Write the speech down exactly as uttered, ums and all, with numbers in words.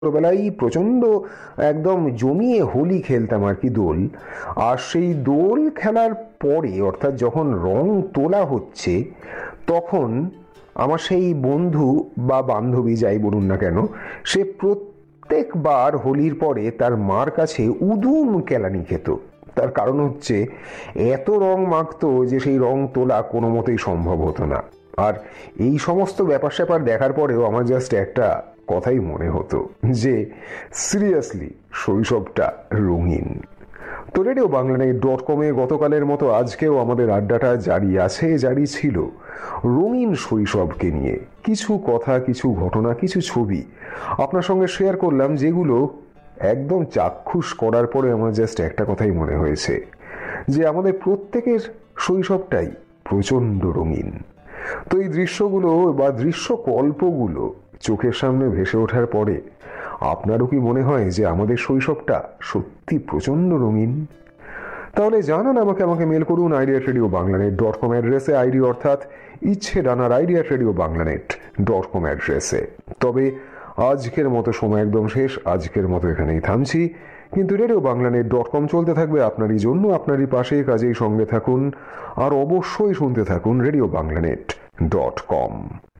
ছোটবেলায় প্রচণ্ড একদম জমিয়ে হোলি খেলতাম আর কি, দোল। আর সেই দোল খেলার পরে, অর্থাৎ যখন রং তোলা হচ্ছে, তখন আমার সেই বন্ধু বা বান্ধবী যাই বলুন না কেন, সে প্রত্যেকবার হোলির পরে তার মার কাছে উদুম কেলানি খেত। তার কারণ হচ্ছে এত রং মাখতো যে সেই রং তোলা কোনো মতেই সম্ভব হতো না। আর এই সমস্ত ব্যাপার স্যাপার দেখার পরেও আমার জাস্ট একটা কথাই মনে হতো যে সিরিয়াসলি শৈশবটা রঙিন। তো রেডিও বাংলানিউজ ডট কমে গতকালের মতো আজকেও আমাদের আড্ডাটা জারি আছে, জারি ছিল রঙিন শৈশবকে নিয়ে। কিছু কথা, কিছু ঘটনা, কিছু ছবি আপনার সঙ্গে শেয়ার করলাম, যেগুলো একদম চাক্ষুষ করার পরে আমার জাস্ট একটা কথাই মনে হয়েছে যে আমাদের প্রত্যেকের শৈশবটাই প্রচণ্ড রঙিন। তো এই দৃশ্যগুলো বা দৃশ্যকল্পগুলো চোখের সামনে ভেসে ওঠার পরে আপনারও কি মনে হয় যে আমাদের শৈশবটা সত্যি প্রচণ্ড রঙিন? তাহলে জানান আমাকে, আমাকে মেল করুন আইডিয়া রেডিও বাংলানেট ডট কম অ্যাড্রেসে, আইডি অর্থাৎ ইচ্ছে ডানার আইডিয়া রেডিও বাংলানেট ডট কম অ্যাড্রেসে। তবে আজকের মতো সময় একদম শেষ, আজকের মতো এখানেই থামছি। কিন্তু রেডিও বাংলানেট ডট কম চলতে থাকবে আপনারই জন্য, আপনারই পাশে, কাজেই সঙ্গে থাকুন। আর অবশ্যই শুনতে থাকুন রেডিও বাংলানেট ডট কম।